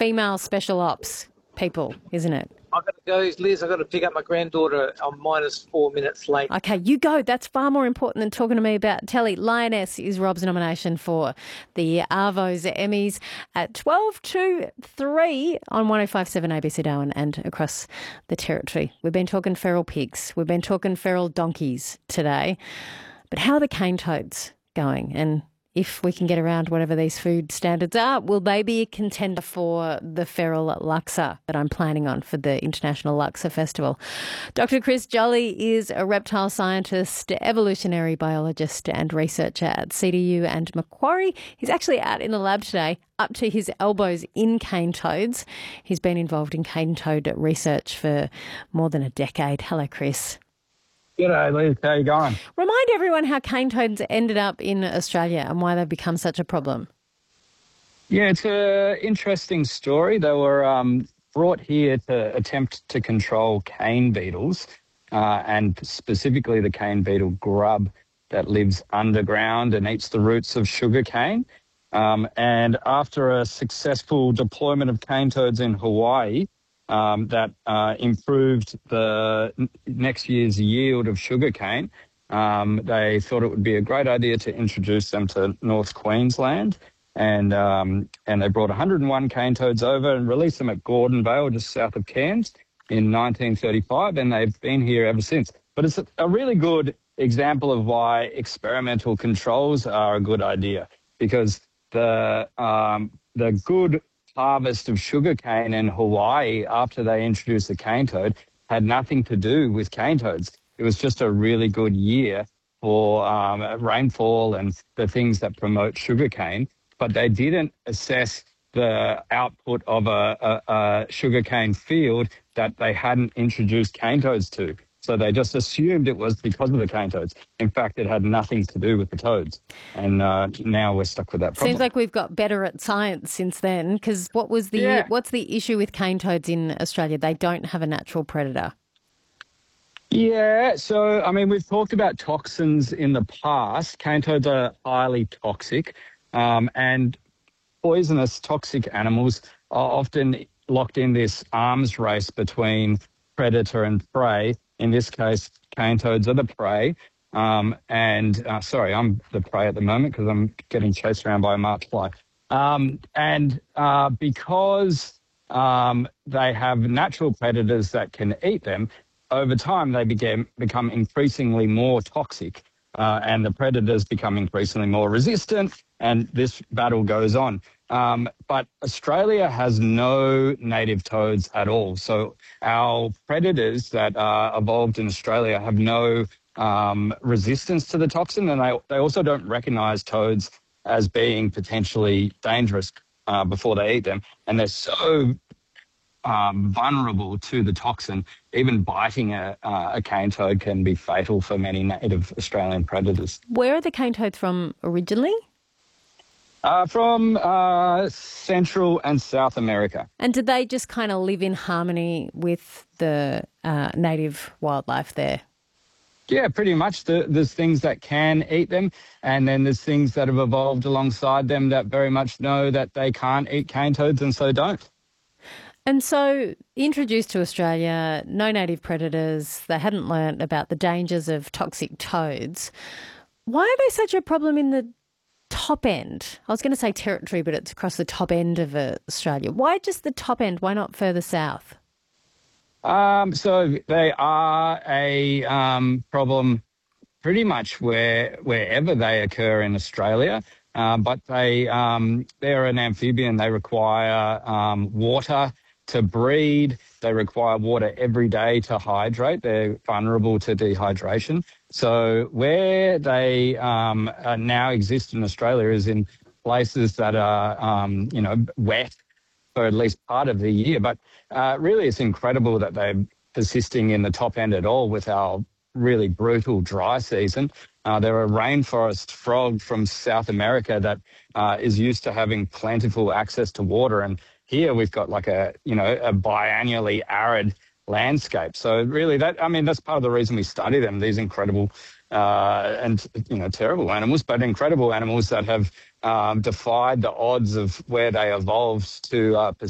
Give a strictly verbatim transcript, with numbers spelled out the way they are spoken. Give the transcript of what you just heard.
female special ops people, isn't it? I've got to go, Liz. I've got to pick up my granddaughter. I'm minus four minutes late. Okay, you go. That's far more important than talking to me about telly. Lioness is Rob's nomination for the Arvos Emmys at twelve to three on one oh five point seven A B C Darwin and across the territory. We've been talking feral pigs. We've been talking feral donkeys today. But how are the cane toads going? And if we can get around whatever these food standards are, will they be a contender for the feral luxor that I'm planning on for the International Luxor Festival? Doctor Chris Jolly is a reptile scientist, evolutionary biologist and researcher at C D U and Macquarie. He's actually out in the lab today, up to his elbows in cane toads. He's been involved in cane toad research for more than a decade. Hello, Chris. G'day, Liz. How you going? Remind everyone how cane toads ended up in Australia and why they've become such a problem. Yeah, it's an interesting story. They were um, brought here to attempt to control cane beetles, uh, and specifically the cane beetle grub that lives underground and eats the roots of sugarcane. Um, and after a successful deployment of cane toads in Hawaii, Um, that uh, improved the n- next year's yield of sugarcane, um, they thought it would be a great idea to introduce them to North Queensland, and um, and they brought one hundred and one cane toads over and released them at Gordon Vale, just south of Cairns, in nineteen thirty-five, and they've been here ever since. But it's a, a really good example of why experimental controls are a good idea, because the um, the good harvest of sugarcane in Hawaii after they introduced the cane toad had nothing to do with cane toads. It was just a really good year for um, rainfall and the things that promote sugarcane, but they didn't assess the output of a, a, a sugarcane field that they hadn't introduced cane toads to. So they just assumed it was because of the cane toads. In fact, it had nothing to do with the toads. And uh, now we're stuck with that problem. Seems like we've got better at science since then, because what was the Yeah. what's the issue with cane toads in Australia? They don't have a natural predator. Yeah, so, I mean, we've talked about toxins in the past. Cane toads are highly toxic, um, and poisonous toxic animals are often locked in this arms race between predator and prey. In this case, cane toads are the prey. Um, and, uh, sorry, I'm the prey at the moment because I'm getting chased around by a march fly. Um, and uh, because um, they have natural predators that can eat them, over time they became, become increasingly more toxic, uh, and the predators become increasingly more resistant, and this battle goes on. Um, but Australia has no native toads at all. So our predators that are evolved in Australia have no um, resistance to the toxin, and they, they also don't recognise toads as being potentially dangerous uh, before they eat them. And they're so um, vulnerable to the toxin, even biting a, uh, a cane toad can be fatal for many native Australian predators. Where are the cane toads from originally? Uh, from uh, Central and South America. And did they just kind of live in harmony with the uh, native wildlife there? Yeah, pretty much. The, there's things that can eat them, and then there's things that have evolved alongside them that very much know that they can't eat cane toads and so don't. And so, introduced to Australia, no native predators, they hadn't learnt about the dangers of toxic toads. Why are they such a problem in the top end? I was going to say territory, but it's across the top end of uh, Australia. Why just the top end? Why not further south? Um, so they are a um, problem pretty much where wherever they occur in Australia, uh, but they um, they're an amphibian. They require um, water to breed. They require water every day to hydrate. They're vulnerable to dehydration. So where they um, uh, now exist in Australia is in places that are, um, you know, wet for at least part of the year. But uh, really it's incredible that they're persisting in the top end at all with our really brutal dry season. Uh, they're a rainforest frog from South America that uh, is used to having plentiful access to water. And here we've got like a, you know, a biannually arid landscape. So really that, I mean, that's part of the reason we study them, these incredible uh, and, you know, terrible animals, but incredible animals that have um, defied the odds of where they evolved to uh,